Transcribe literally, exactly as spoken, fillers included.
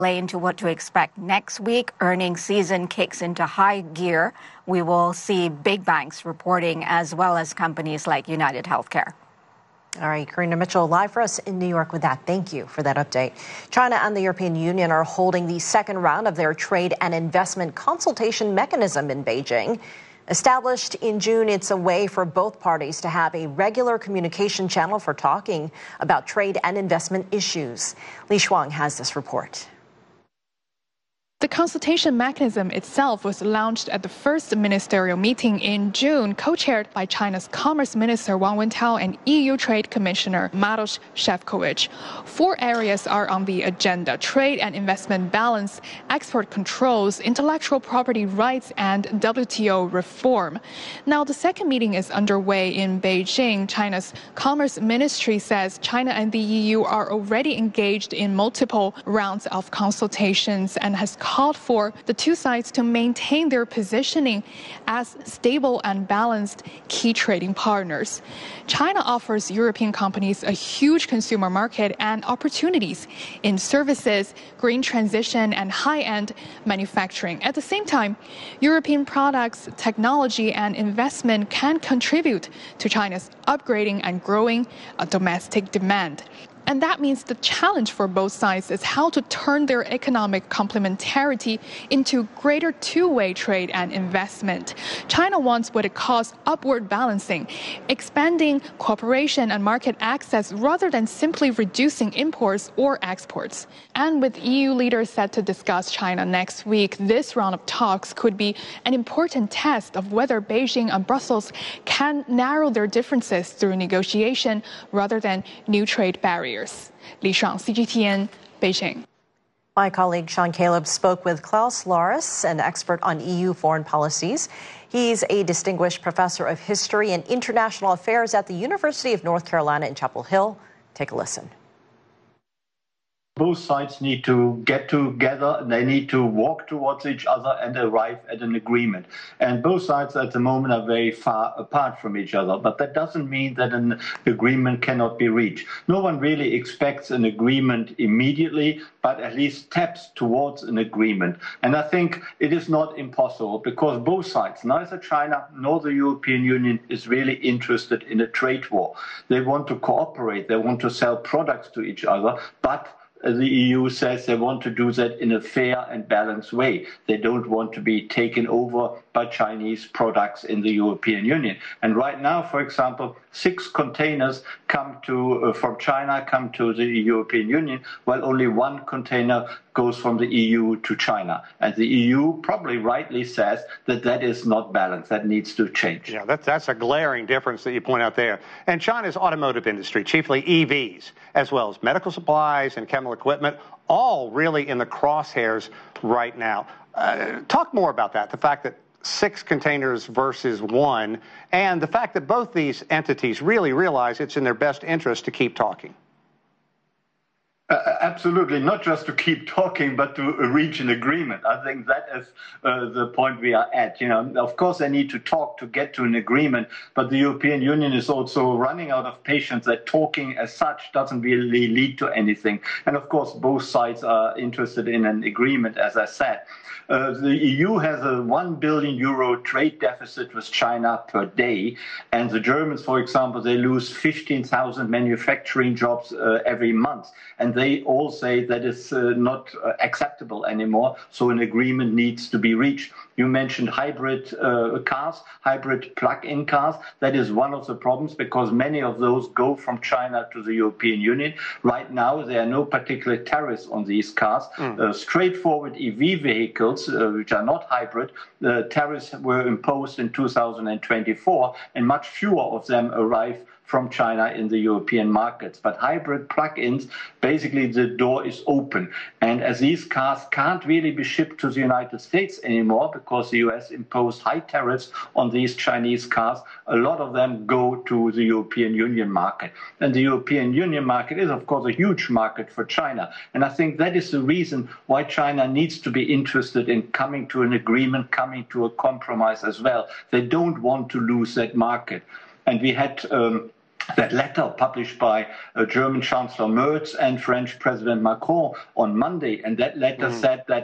Into what to expect next week. Earnings season kicks into high gear. We will see big banks reporting as well as companies like United Healthcare. All right, Karina Mitchell live for us in New York with that. Thank you for that update. China and the European Union are holding the second round of their trade and investment consultation mechanism in Beijing. Established in June, it's a way for both parties to have a regular communication channel for talking about trade and investment issues. Li Shuang has this report. The consultation mechanism itself was launched at the first ministerial meeting in June, co-chaired by China's Commerce Minister Wang Wentao and E U Trade Commissioner Maroš Šefčovič. Four areas are on the agenda: trade and investment balance, export controls, intellectual property rights, and W T O reform. Now, the second meeting is underway in Beijing. China's Commerce Ministry says China and the E U are already engaged in multiple rounds of consultations and has called for the two sides to maintain their positioning as stable and balanced key trading partners. China offers European companies a huge consumer market and opportunities in services, green transition, and high-end manufacturing. At the same time, European products, technology, and investment can contribute to China's upgrading and growing uh, domestic demand. And that means the challenge for both sides is how to turn their economic complementarity into greater two-way trade and investment. China wants what it calls upward balancing, expanding cooperation and market access rather than simply reducing imports or exports. And with E U leaders set to discuss China next week, this round of talks could be an important test of whether Beijing and Brussels can narrow their differences through negotiation rather than new trade barriers. Li Shuang, C G T N, Beijing. My colleague Sean Caleb spoke with Klaus Laris, an expert on E U foreign policies. He's a distinguished professor of history and international affairs at the University of North Carolina in Chapel Hill. Take a listen. Both sides need to get together, and they need to walk towards each other and arrive at an agreement. And both sides at the moment are very far apart from each other, but that doesn't mean that an agreement cannot be reached. No one really expects an agreement immediately, but at least steps towards an agreement. And I think it is not impossible because both sides, neither China nor the European Union, is really interested in a trade war. They want to cooperate, they want to sell products to each other, but the E U says they want to do that in a fair and balanced way. They don't want to be taken over by Chinese products in the European Union. And right now, for example, six containers come to uh, from China come to the European Union, while only one container goes from the E U to China. And the E U probably rightly says that that is not balanced. That needs to change. Yeah, that's, that's a glaring difference that you point out there. And China's automotive industry, chiefly E Vs, as well as medical supplies and chemical equipment, all really in the crosshairs right now. Uh, talk more about that, the fact that six containers versus one, and the fact that both these entities really realize it's in their best interest to keep talking. Uh, absolutely, not just to keep talking, but to reach an agreement. I think that is uh, the point we are at. You know, of course, they need to talk to get to an agreement, but the European Union is also running out of patience that talking as such doesn't really lead to anything. And of course, both sides are interested in an agreement, as I said. Uh, the E U has a one billion euro trade deficit with China per day, and the Germans, for example, they lose fifteen thousand manufacturing jobs uh, every month, and they all say that is uh, not uh, acceptable anymore, so an agreement needs to be reached. You mentioned hybrid uh, cars, hybrid plug-in cars. That is one of the problems because many of those go from China to the European Union. Right now, there are no particular tariffs on these cars. Mm. Uh, straightforward E V vehicles, uh, which are not hybrid, the tariffs were imposed in two thousand twenty-four, and much fewer of them arrive from China in the European markets. But hybrid plug-ins, basically the door is open. And as these cars can't really be shipped to the United States anymore because the U S imposed high tariffs on these Chinese cars, a lot of them go to the European Union market. And the European Union market is, of course, a huge market for China. And I think that is the reason why China needs to be interested in coming to an agreement, coming to a compromise as well. They don't want to lose that market. And we had um, that letter published by uh, German Chancellor Merz and French President Macron on Monday. And that letter mm. said that